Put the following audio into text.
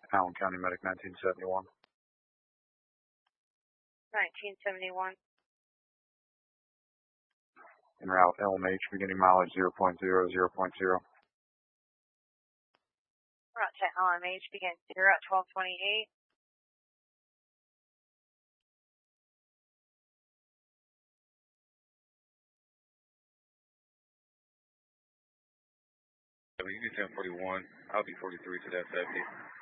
Allen County Medic 1971. 1971. En route LMH, beginning mileage 0.0, 0.0. Route to LMH, begin 0 at 1228. WD 1041, I'll be 43 to that safety.